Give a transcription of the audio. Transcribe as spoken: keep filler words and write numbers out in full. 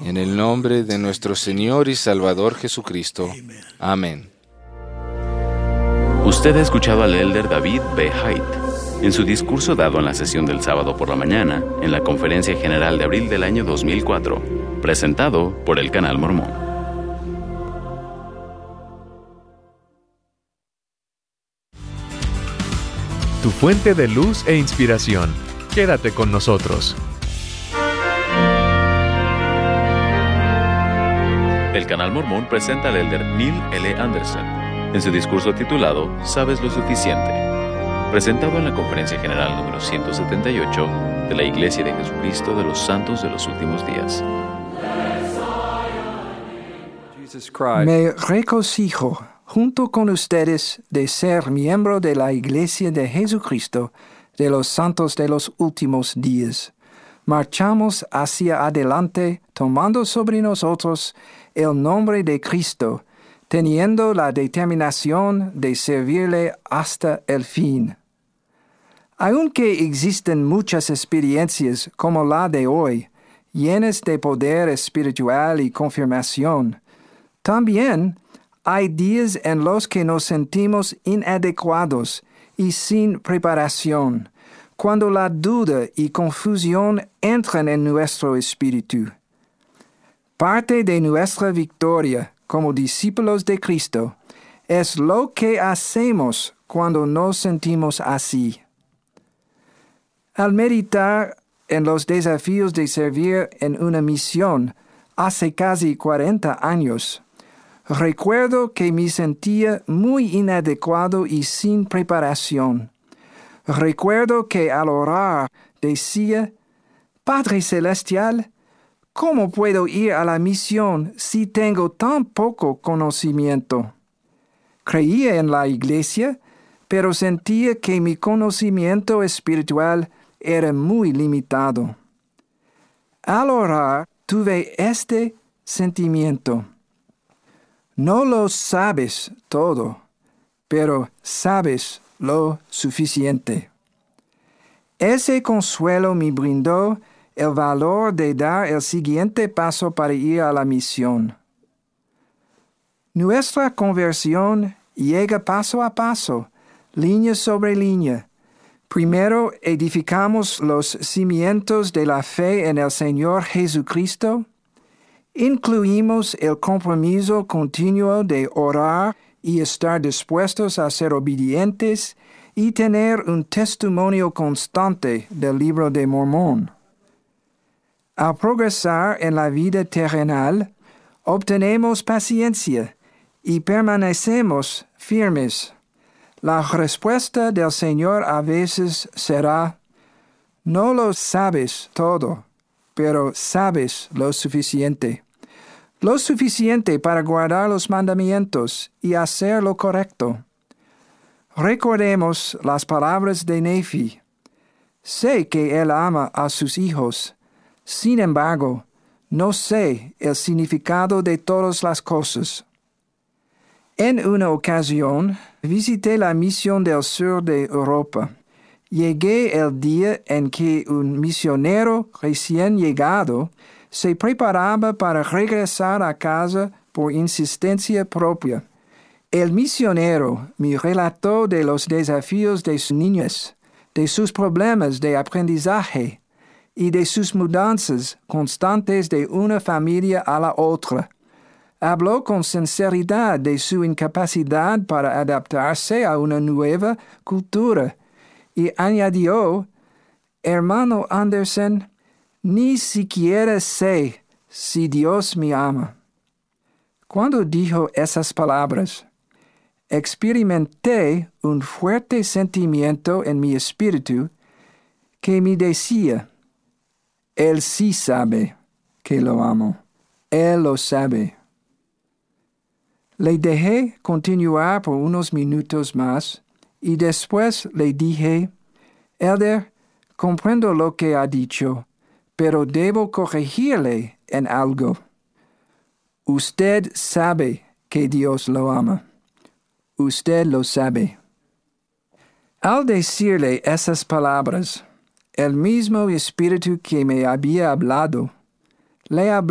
En el nombre de nuestro Señor y Salvador Jesucristo. Amén. Usted ha escuchado al elder David B. Haidt en su discurso dado en la sesión del sábado por la mañana en la Conferencia General de abril del año dos mil cuatro, presentado por el Canal Mormón. Tu fuente de luz e inspiración. Quédate con nosotros. El Canal Mormón presenta al elder Neil L. Anderson en su discurso titulado ¿Sabes lo suficiente?, presentado en la Conferencia General número ciento setenta y ocho de la Iglesia de Jesucristo de los Santos de los Últimos Días. Me regocijo junto con ustedes de ser miembro de la Iglesia de Jesucristo de los Santos de los Últimos Días. Marchamos hacia adelante tomando sobre nosotros el nombre de Cristo, teniendo la determinación de servirle hasta el fin. Aunque existen muchas experiencias como la de hoy, llenas de poder espiritual y confirmación, también hay días en los que nos sentimos inadecuados y sin preparación, cuando la duda y confusión entran en nuestro espíritu. Parte de nuestra victoria como discípulos de Cristo es lo que hacemos cuando nos sentimos así. Al meditar en los desafíos de servir en una misión hace casi cuarenta años, recuerdo que me sentía muy inadecuado y sin preparación. Recuerdo que al orar decía, Padre Celestial, ¿cómo puedo ir a la misión si tengo tan poco conocimiento? Creía en la iglesia, pero sentía que mi conocimiento espiritual era muy limitado. Al orar tuve este sentimiento. No lo sabes todo, pero sabes lo suficiente. Ese consuelo me brindó el valor de dar el siguiente paso para ir a la misión. Nuestra conversión llega paso a paso, línea sobre línea. Primero edificamos los cimientos de la fe en el Señor Jesucristo. Incluimos el compromiso continuo de orar y estar dispuestos a ser obedientes y tener un testimonio constante del Libro de Mormón. Al progresar en la vida terrenal, obtenemos paciencia y permanecemos firmes. La respuesta del Señor a veces será, no lo sabes todo, pero sabes lo suficiente. Lo suficiente para guardar los mandamientos y hacer lo correcto. Recordemos las palabras de Nefi. Sé que él ama a sus hijos. Sin embargo, no sé el significado de todas las cosas. En una ocasión, visité la misión del sur de Europa. Llegué el día en que un misionero recién llegado se preparaba para regresar a casa por insistencia propia. El misionero me relató de los desafíos de su niñez, de sus problemas de aprendizaje y de sus mudanzas constantes de una familia a la otra. Habló con sinceridad de su incapacidad para adaptarse a una nueva cultura y añadió, Hermano Anderson, ni siquiera sé si Dios me ama. Cuando dijo esas palabras, experimenté un fuerte sentimiento en mi espíritu que me decía, Él sí sabe que lo amo. Él lo sabe. Le dejé continuar por unos minutos más y después le dije, Elder, comprendo lo que ha dicho, pero debo corregirle en algo. Usted sabe que Dios lo ama. Usted lo sabe. Al decirle esas palabras, el mismo Espíritu que me había hablado, le habló